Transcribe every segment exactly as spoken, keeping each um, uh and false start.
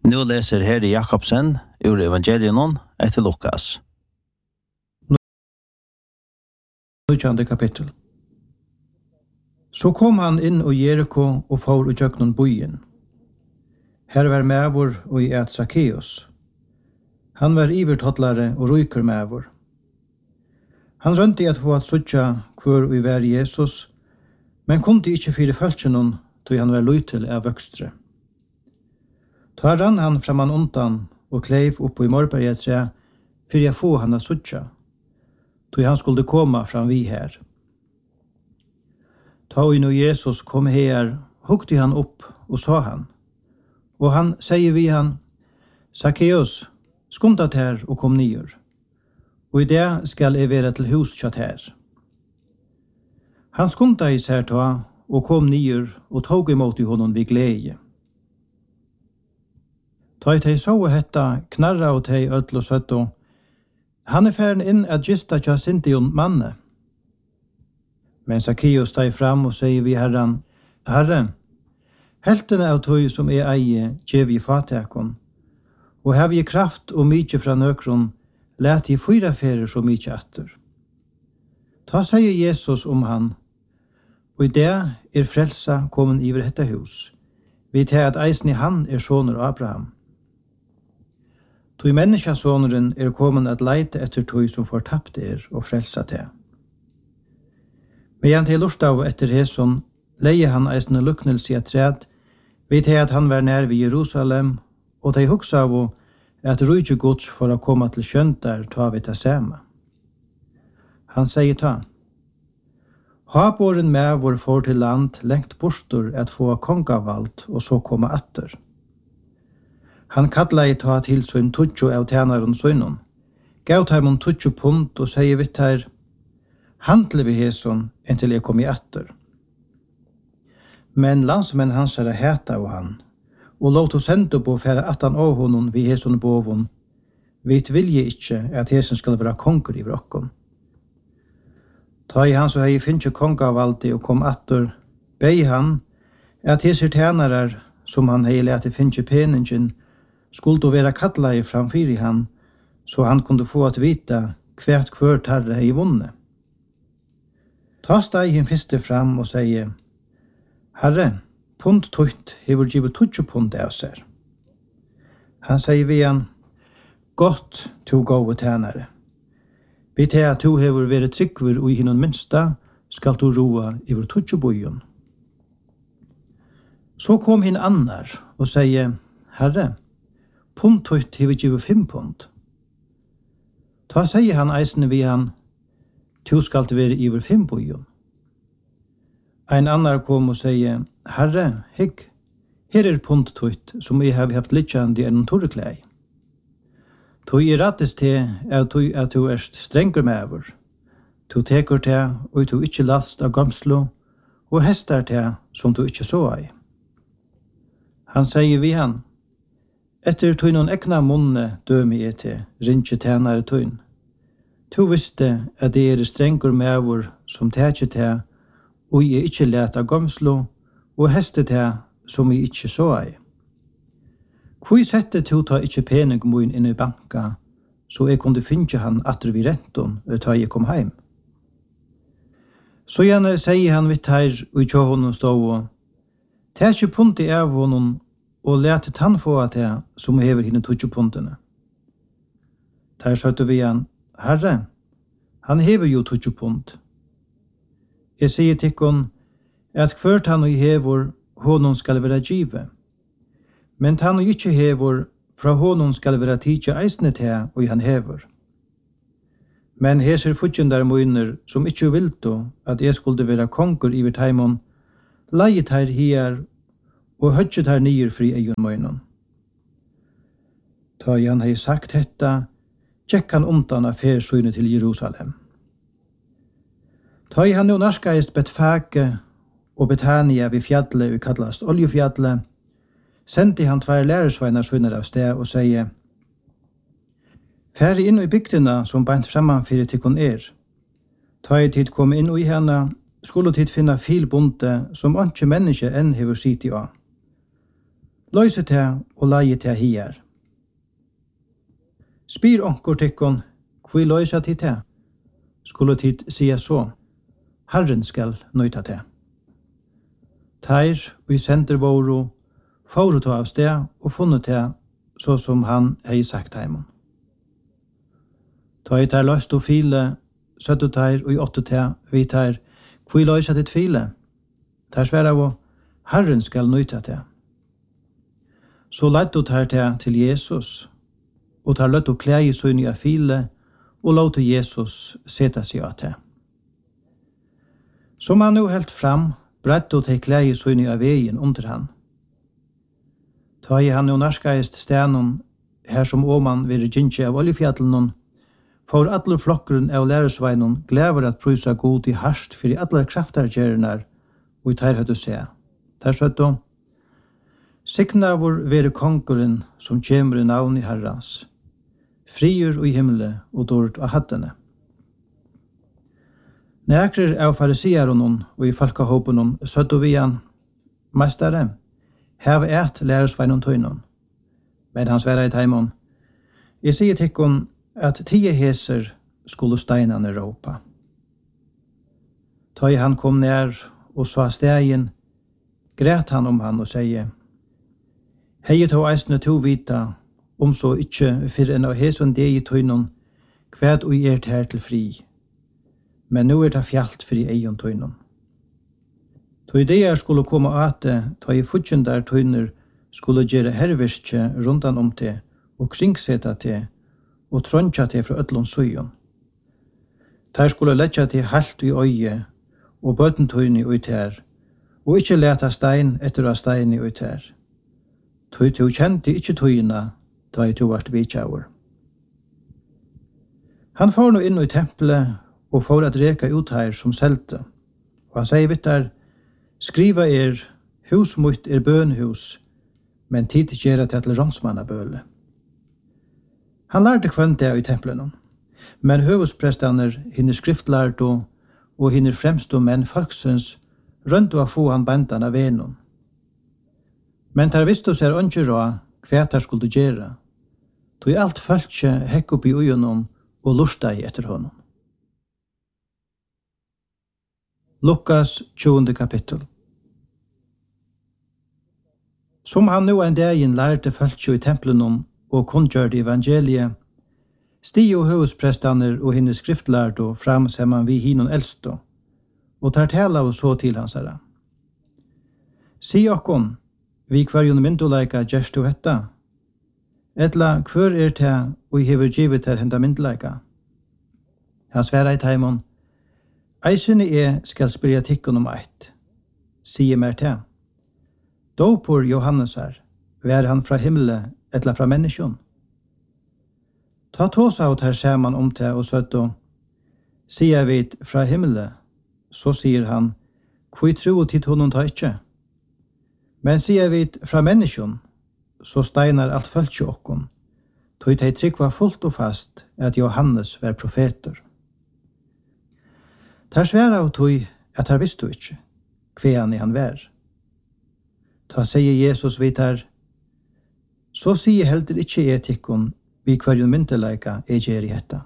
Nu läser Herre Jakobsen ur Evangelion etter Lukas. Nitjande kapittel. Så kom han inn og Jericho og for og gjøknon bojen. Her var mævor og i et Zacchaeus. Han var ivertottlare og ryker mævor. Han rønte at få at suttja hvor vi var Jesus, men kunde ikkje fyre følgenon, tog han var løytel av vøkstre. Ta rann han framan undan og kleiv opp i morberget tre, for jeg få han a suttja, tog han skulle komma fram vi her. Ta og nå Jesus kom her, hukte han opp og sa han, og han sier vi han, Zacchaeus, skundat her og kom nyer, og i det skal jeg være til hus kjatt her. Han skunda i seg ta og kom nyer og tog imot i honom vid glede. Ta i teg så hetta knarra og teg ødel og søtto. Han er færen inn at gista tja sintion manne. Men Zacchaeus steg fram og sier vi herran, Herre, heltene av tog som er eie gjev i fatekon, og hev i kraft og mykje fra nøkron, let i fyra ferer så mykje atter. Ta sier Jesus om han, og i det er frelsa kommen iver dette hus. Vi tar at eisen i han er soner Abraham. Tog menneskesåneren er kommen at leite etter tog som fortapt er og frelsa til. Men til lortav etter Heson leie han eisen luknelse i et træd, vi tar at han var nær ved Jerusalem, og de hugsa av at rujtje gods for å komme til skjøntar ta vi ta sema. Han sier ta, Haboren med vår for til land lengt bostor at få kongavalt og så komme atter. Han kallar i ta til sin tutsjo av tænaren sønnen, gav taimon tutsjo punt og sier vitt her, handle vi heson inntil jeg kom i atter. Men landsmenn hans er heta av han, og låt oss hente på fære attan av honom vi heson bovon, vit vilje ikkje at hesen skal være konger i vrokkon. Ta i han så hei finnje kongavaldi og kom atter, bei han at heser tænarar som han hei lete finnje peningen skulle då være kattleie framfyr i han, så han kunde få at vita hvert kvør tarre hei vunne. Ta steg hin fyrste fram og sier, Herre, punt tutt hever givet tutsjo punt av seg. Han sier vi han, Godt to gode tænare. Vi tar at du hever vært tryggver og i hinnom minsta, skal du roa iver tutsjo bojon. Så kom hin annar og sier, Herre, punt tutt hever givet fem punt. Ta sier han eisne vi han, du skal være iver fem bojon. Ein annar kom og sier, Herre, hegg, her er punt tutt som jeg har haft litjandi enn torreklei. Tu er rattes til at du, at du er strenger mever. Tu teker til og tu ikkje last av gamslo, og hestar til som du ikkje så ei. Han sier vi han, etter tu noen ekna munne dømi er til, rinje tænare tuin. Tu visste at det er strenger mever som teker til, og jeg ikkje let av gamslo, og hestar til som jeg ikkje så ei. Hvor sette to ta ikkje pening moin inn i banka, så jeg kunne finne han atter vi renton, ta jeg kom heim. Så gjerne sier han vitt her, og ikke honom stå og, ta ikkje punti av honom, og lete tann få at jeg, som hever henne tutsjo puntene. Der søtte vi han, Herre, han hever jo tutsjo punt. Jeg sier tikkon, at hvert han og hever, honom skal være givet. Men han og ikkje hever, fra honom skal være tidja eisne til, og han hever. Men heser futjendar moiner, som ikkje vilto, at jeg skulle være konger i taimon, leiet her her, og hødget her nyer fri eion moinon. Ta han hei sagt hetta, tjekk han undan av fersyne til Jerusalem. Ta han jo narskaist Betfage og Betania vid fjallet, og kallast Oljefjallet, sendte han tvær lærersveinar sønner av sted og sier, Fære inn i bygdina som beint fremman fyrir tikkun er. Ta i tid kom inn i henne, skulle tid finna filbonte som ikke menneske enn hever sitt i av. løyse til og leie til hier. Spyr onkur tikkon, hvor løyse til til? Skulle tid sige så, Herren skal nøyta til. Teir vi sender våro, fåru ta av sted og funnet til, så som han hei sagt heimon. Ta i teir løst og file, søttu teir og i åtte til, vi teir, hvor løyse til file? Teir sværa vå, Herren skal nøyta til. Så leit du teir til til Jesus, og tar løtt og klei søgn i file, og låt Jesus seta seg av til. Som han nu helt fram, brett og til klei søgn i veien under han. Ta i han jo narskaist stenon, her som åman vir gynnsje av oljefjallen, for alle flokkeren av læresveinon glever at prysa god i harst for i alle kraftargjernar, og i teir høyde se. Der søtto, sikna vår vere konkurren som kjemur i navn i Herrans, friur og i himmele og dård av hattene. Nekrer av farisiaronon og i falkahåpenon søtto vi han, meistare, hev et læresveinon tøynon, men hans vera i teimon, jeg sier tikkon at tio heser skulle steinane råpa. Ta i han kom nær og sa stegen, græt han om han og sier, hei to eisne to vita, om så ikkje for en av heson det i tøynon, kvæd og er her til fri, men nu er det fjalt fri eion tøynon. To ideer skulle komme ate, ta i futjendar tøyner skulle gjøre herverskje rundan om til, og kringseta til, og tronja til fra öllon søyon. Der skulle letja til halt i øye, og bøtentøyni ui ter, og ikkje leta stein etter av stein i ui ter. Tøy to kjente ikkje tøyina, da i to vart vidtjaur. Han får nå inn i tempelet, og får at reka ut her som selte, og han sier vittar, skriva er, hus mot er bønhus, men tid gjerra til til rånsmannabøle. Han lærte kvendt det i tempelen, men høvesprestaner hinner skriftlærte og hinner fremstå menn folksens rundt å få han bandan av venon. Men tar visst oss er ønske rå hva der skulle gjøre, tog alt følge hekk opp i ugenom og lusta i etter honom. Lukas tjuende kapittel. Som han nu en dagen lærte følge i tempelen og kundgjørte evangeliet, stig og høvesprestaner og hinne skriftlærte fram sammen vi hinon eldste, og tar tala og så til hans herre. Si okkon, vi kvarjon myndoleika gjerst du hetta, etla hver er te og hever givet her henda myndoleika. Han sværa i taimon, eisene er skal spyrja tikkon om eit, sier mer te. Dopor Johannesar, vær han fra himmelen etla fra menneskjon. Ta tåsa ut her saman om te og søtto, sier vi fra himmelen, så sier han, hvor tro tid honom ta ikkje. Men sier vi fra menneskjon, så steinar alt følge okkon, tog teg trykva fullt og fast at Johannes var profeter. Tar sværa av tog at her visste ikkje, hva han var. Ta sier Jesus vidt her, så sier heldur ikkje etikkon vi kvarjon mynteleika er gjer i hetta.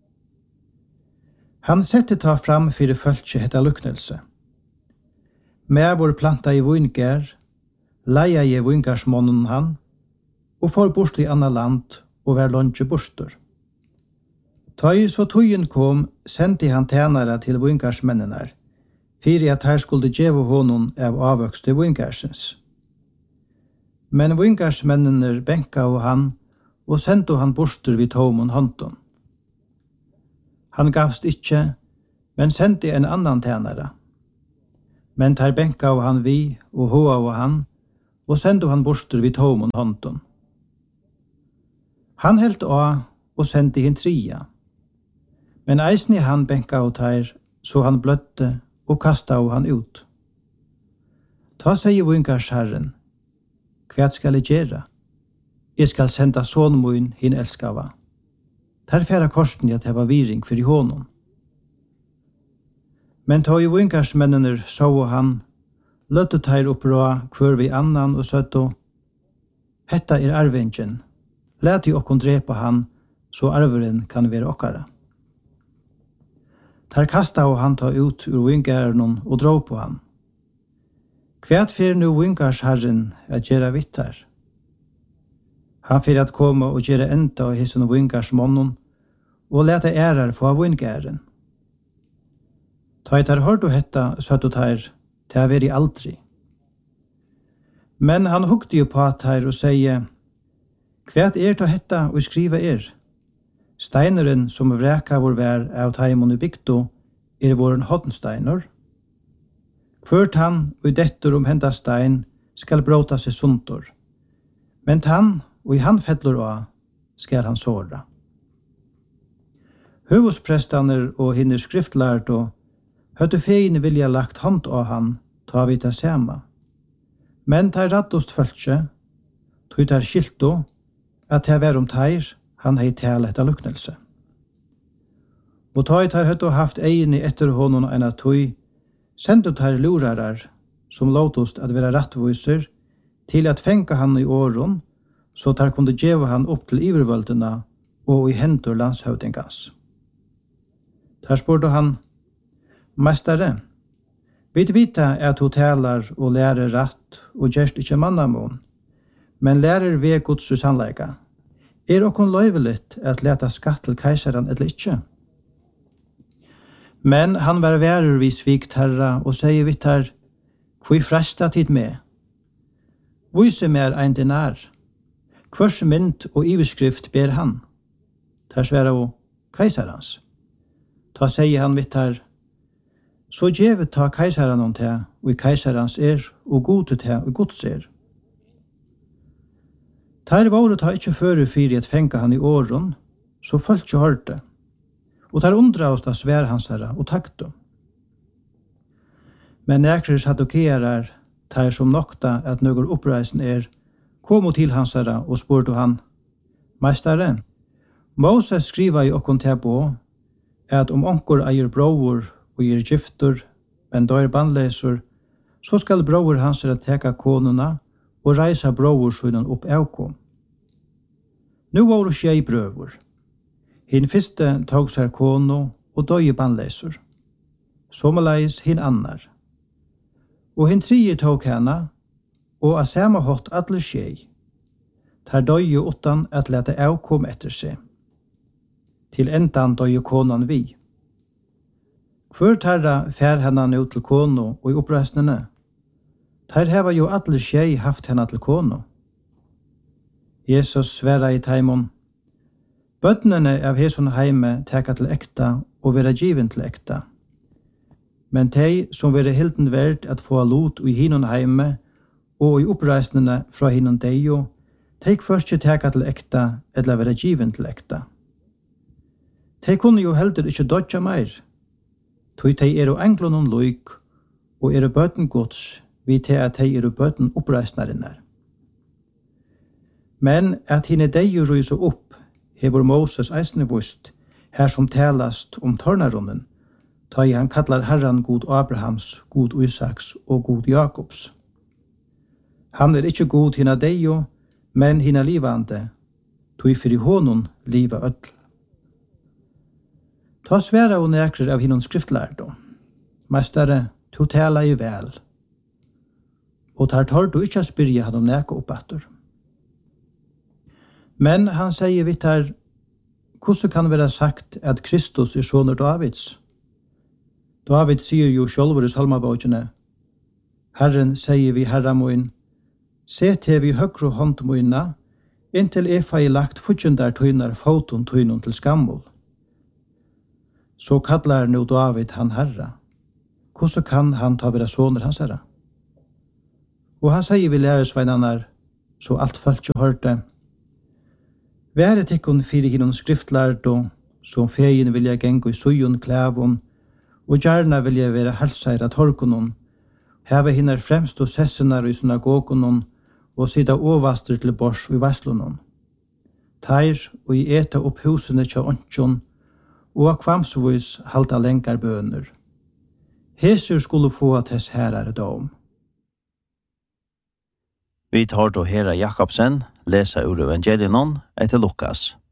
Han sette ta fram fyrir følge hetta luknelse. Med vår planta i vingær, leia i vingarsmånen han, og får bort i anna land og vær lunge borster. Ta i så tøyen kom, sendte han tænare til vingarsmennene, fyrir at her skulle djeve honom av avvøkste vingarsens. Men vingarsmennene benka og han, og sendte han borster vid tomon hånden. Han gavst ikkje, men sendte en annan tænare. Men tar benka og han vi, og hoa og han, og sendte han borster vid tomon hånden. Han helt av, og sendte hin tria. Men eisni han benka og tar, så han bløtte, og kasta og han ut. Ta seg i vingars herren, hva skal jeg gjøre? Jeg skal senda son min hin elskava. Ter færa korsen at heva viring for i honom. Men ta i vingarsmennene så han, løtte teir opprå hver vi annan og søtto, Hetta er arvingen. Lät i okkon drepa han, så arveren kan være okkara. Tar kasta og han ta ut ur vingæren og dra på han. Kvært fyrir nu vingars herren at gjera vittar. Han fyrir at koma og gjera enda av hissen vingars månen, og leta ærar få vingæren. Ta i tar hørt og hetta, søtt og tar, til jeg veri aldri. Men han hukte jo på at her og sier, kvært er til hetta og skriva er. Steineren som vreka vår vær av taimon i bygdo er våren hodnsteiner. Kvørt han og dettur om henda stein skal bråta seg suntor. Men han og i han fedlor av skal han såra. Høvosprestaner og hinner skriftlært og høtte feine vilja lagt hånd av han ta vi ta sema. Men tar raddost følge, tog tar skilto at det var om teir han hei tale etter luknelse. Og tog tar høtte haft egin i etter honom enn at tog sendte tar lurarar som låtost at være rattviser til at fenka han i åren så tar kunde djeva han opp til ivervøldena og i hendur landshøvdingans. Der spurte han, Mestare, vi vita at du talar og lærer ratt og gjerst ikkje mannamon, men lærer ved Guds sannleika. Er okkon løyveligt at leta skatt til keisaran eller ikkje? Men han var værer vi svikt herra og sier vitt her, hvor fresta tid med? Vise mer ein dinar. Hvers mynd og iverskrift ber han? Der sværa og keisarans. Ta sier han vitt her, så djevet ta keisaran om te, og i keisarans er, og gode te, og gods er. Ter våre ta ikkje føre fyrir et fenga han i åren, så følt jo hørte, og ter undra oss da svær hans herra, og takto. Men nekrer sadokerar, ter som nokta at nøgur oppreisen er, kom til hans herra, og spurte han, Meistare, Moses skriva i okkon tebo, at om onkor eier bror, og er gifter, men da er bandleser, så skal bror hans herra teka konuna, og reisa bror sunnen opp avkom. Nu var det tjei brøver. Hinn fyrste tog seg kono og døye bandleser. Somaleis hinn annar. Og hinn tredje tog henne, og av samme hatt alle tjei. Ter døye utan at lete avkom etter seg. Til endan døye konan vi. Kvør terra fær henne nå til kono og i oppreisnene. Ter heva jo alle tjei haft henne til kono. Jesus sværa i taimon. Bøtnene av heson heime teka til ekta og vera given til ekta. Men tei som vera hilden verd at få lot i hinon heime og i oppreisnene fra hinon deio, teik først ikke teka til ekta eller vera given til ekta. Tei kunne jo heldur ikkje dodja meir. Tui tei eru englonon loik og eru bøten gods, vi te at tei eru bøten oppreisnarinnar. Men at hine deio ryser opp, hever Moses eisne vust, her som talast om tornarunnen, ta i han kallar herran god Abrahams, god Isaks og god Jakobs. Han er ikkje god hina deio, men hina livande, tog fyrir honon liva öll. Ta sværa og nekrer av hinon skriftlærdo. Mestare, to tala i vel. Og tar tar du ikkje spyrja han om neka oppattur. Men han sier vitt her, hvordan kan det være sagt at Kristus er soner Davids? David sier jo sjølver i salmabåkene, Herren sier vi herra moin, se til vi høgru hånd moina, inntil efa i lagt futjendar tøynar foton tøynon til skammol. Så kallar nu David han herra. Hvordan kan han ta vera soner hans herra? Og han sier vi læresveinarnar, så alt følt jo hørte, Være tikkun fyrir hinon skriftlærdo, som fegin vilja gengu i sujon klævun, og gjerna vilja vera helsaira torkunon, heva hinnar fremst og sessenar i synagogunon, og sida ovastri til bors i vaslunon. Teir og i eta opp husene tja ontjon, og av kvamsvis halda lengar bøner. Hesur skulle få tess herare dom. Vi tar då Hera Jakobsen, lesa ur Evangelion etter Lukas.